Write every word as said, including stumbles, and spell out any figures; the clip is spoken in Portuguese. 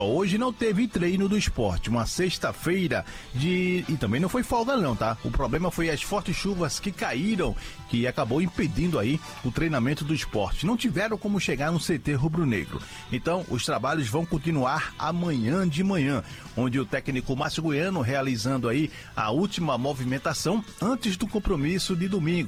Hoje não teve treino do esporte, uma sexta-feira de... E também não foi folga não, tá? O problema foi as fortes chuvas que caíram, que acabou impedindo aí o treinamento do esporte. Não tiveram como chegar no C T rubro-negro. Então, os trabalhos vão continuar amanhã de manhã, onde o técnico Márcio Goiano realizando aí a última movimentação antes do compromisso de domingo.